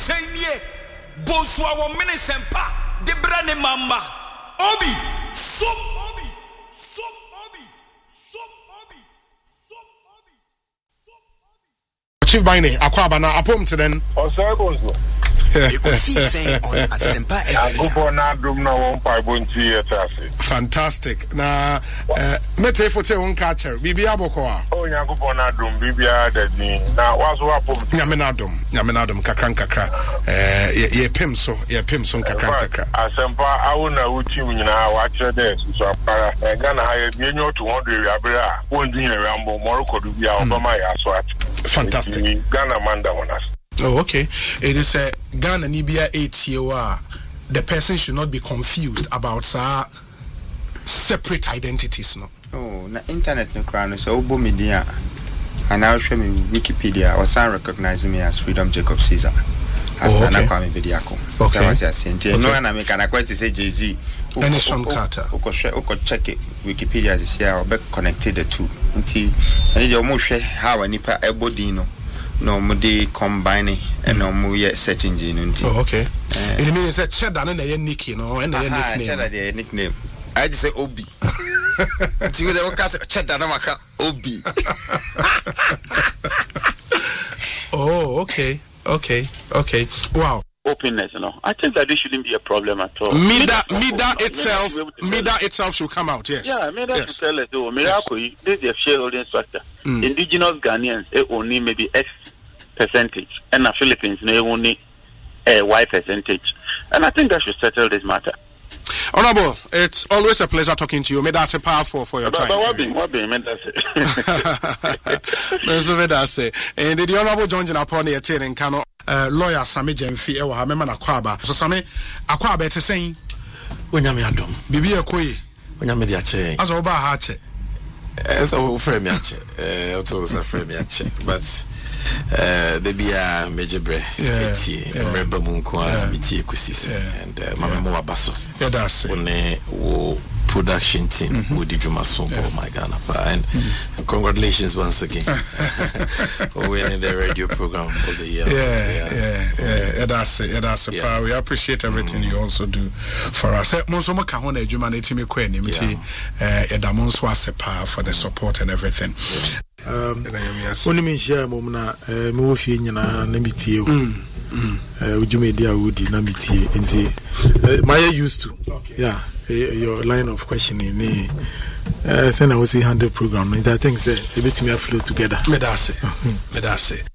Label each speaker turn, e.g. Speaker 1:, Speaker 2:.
Speaker 1: Senye Boswa wo minisempa Debra ne mamba Obi Som Obi Som Obi Som Obi Som Obi Som Obi
Speaker 2: Chief Bine Akwaba na apom to den
Speaker 3: Osebonso
Speaker 2: fantastic na mete fote won catcher bibia bokoa
Speaker 3: oh nyankopon na dum bibia dadi na waso apom
Speaker 2: nyame na dum kakra ye pem so kakra
Speaker 3: asempa awu na wuti nyina wa kire de so apara Ghana ha ye bienyo to 100 abere a wondu nyere ambo moroko du bia obama ya so at
Speaker 2: fantastic
Speaker 3: Ghana manda wonas.
Speaker 2: Oh, okay. It is a Ghana Nibia 8 year. The person should not be confused about separate identities, no.
Speaker 4: Oh, na internet no crown so obo media. And now show me Wikipedia or some recognizing me as Freedom Jacob Caesar. As Nana Kwame Bediako.
Speaker 2: Okay.
Speaker 4: So what you saying? No one American I quite say Jay-Z.
Speaker 2: Anderson Carter.
Speaker 4: Oko check it Wikipedia this year or be connected the two. Nti and you almost share how nipa ebodino. No, mudi combine and no mu ye search engine unti.
Speaker 2: Oh, okay. It means that cheddar and a nick, you know, and a nickname.
Speaker 4: Cheddar the nickname. I just say Obi. See what they call cheddar maka Obi.
Speaker 2: Oh, okay. Wow.
Speaker 5: Openness, you know. I think that this shouldn't be a problem at all.
Speaker 2: Mida itself should come out, yes.
Speaker 5: Yeah, Mida should tell us, oh, Miracle, this is a shareholding structure. Indigenous Ghanaians, only maybe X percentage, and the Philippines, only a Y percentage. And I think that should settle this matter.
Speaker 2: Honorable, it's always a pleasure talking to you. May that say powerful for your time.
Speaker 5: What be? May
Speaker 2: that say? And the Honorable John Jinaponi attending Kano. Lawyer Sami Jemfi ewa ha mema na Akwaba so Sami Akwaba te sen
Speaker 6: onyame adom
Speaker 2: bibi ekoyi
Speaker 6: onyame dia che
Speaker 2: aso ba ha che
Speaker 6: so frame ya che to so frame ya che but the bia mejebre eti emreba munko a miti ekusis and mama mo wabaso
Speaker 2: yeah that's it
Speaker 6: one wo production team with the Juma oh my God and congratulations once again for winning the radio program for the year.
Speaker 2: Yeah, that's it. Power. We appreciate everything you also do for us. Monsomo kahona ejuma na etimi kwa nimti edamonso asepa for the support and everything.
Speaker 7: Oni mi share mo na me wo fie nyina na mitie ujuma dia wudi na mitie enti my used to yeah your line of questioning send I will see 100 program I think say a bit me flow together
Speaker 2: me that's it